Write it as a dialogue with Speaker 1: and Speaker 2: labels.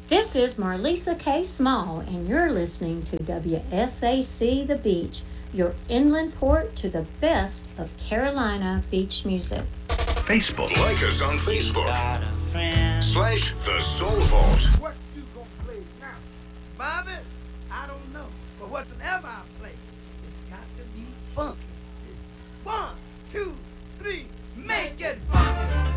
Speaker 1: This is Marlisa K. Small, and you're listening to WSAC The Beach, your inland port to the best of Carolina beach music.
Speaker 2: Facebook.
Speaker 3: Like us on Facebook. Slash The Soul Vault.
Speaker 4: What you gonna play now? Bobby, I don't know. But whatsoever I play, it's got to be funky. 1, 2, 3, make it funky.